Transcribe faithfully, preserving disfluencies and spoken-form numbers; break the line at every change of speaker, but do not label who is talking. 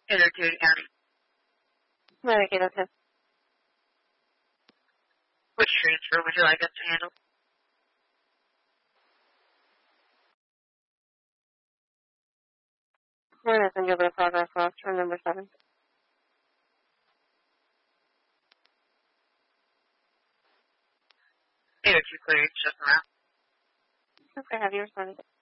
Either to County.
Medicaid, okay.
Which transfer would you like us to handle?
We're going to send you over the progress loss for number seven.
Either to clear, just around.
Okay, have you responded?